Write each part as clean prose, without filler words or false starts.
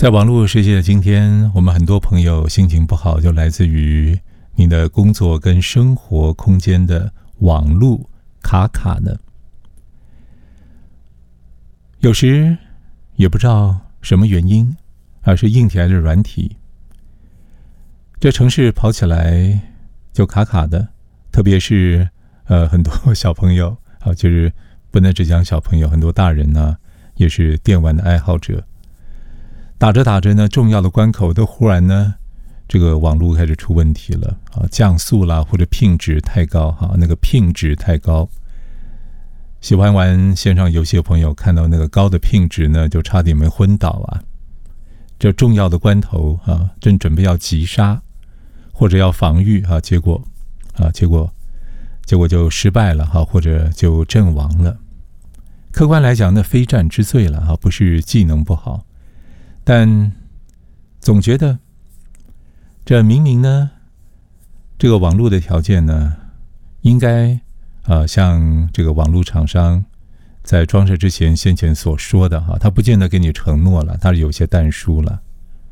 在网络世界的今天，我们很多朋友心情不好，就来自于你的工作跟生活空间的网路卡卡的。有时也不知道什么原因，而是硬体还是软体，这城市跑起来就卡卡的。特别是很多小朋友啊，就是不能只讲小朋友，很多大人呢也是电玩的爱好者。打着打着呢，重要的关口都忽然呢，这个网络开始出问题了啊，降速啦，或者ping值太高哈，那个ping值太高。喜欢玩线上游戏的朋友看到那个高的ping值呢，就差点没昏倒啊。这重要的关头啊，正准备要击杀或者要防御啊，结果就失败了哈，或者就阵亡了。客观来讲，那非战之罪了哈，不是技能不好。但总觉得这明明呢，这个网络的条件呢，应该像这个网络厂商在装设之前先前所说的哈，他不见得给你承诺了，他有些但书了。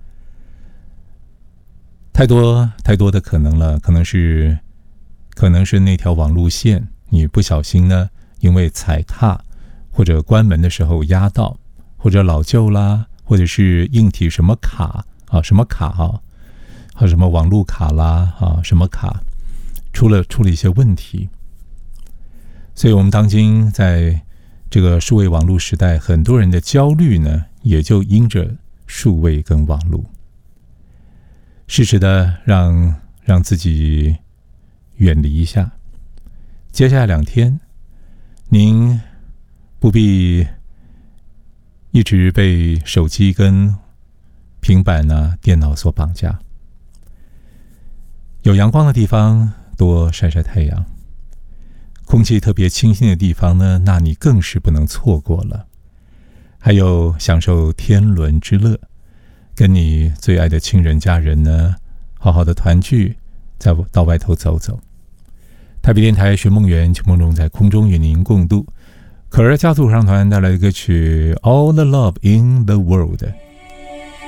太多的可能了，可能是那条网路线你不小心呢，因为踩踏或者关门的时候压到，或者老旧啦，或者是硬体什么卡啊，什么卡啊，还有什么网路卡啦啊，什么卡出了一些问题。所以我们当今在这个数位网络时代，很多人的焦虑呢，也就因着数位跟网络。适时的让自己远离一下。接下来2天，您不必一直被手机跟平板啊、电脑所绑架。有阳光的地方多晒晒太阳，空气特别清新的地方呢，那你更是不能错过了。还有享受天伦之乐，跟你最爱的亲人家人呢，好好的团聚，再到外头走走。台北电台寻梦园，秋梦中在空中与您共度。可儿家族合唱团带来的歌曲《All the Love in the World》。